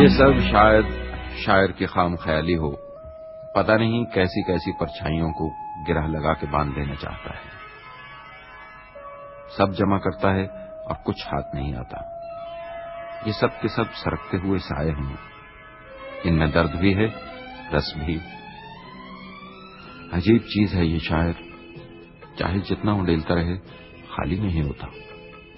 ये सब शायद शायर की खाम ख्याली हो। पता नहीं कैसी कैसी परछाइयों को गिरह लगा के बांध देना चाहता है। सब जमा करता है और कुछ हाथ नहीं आता। ये सब के सब सरकते हुए साए हैं। इनमें दर्द भी है, रस भी। अजीब चीज है ये शायर, चाहे जितना उड़ेलता रहे खाली नहीं होता।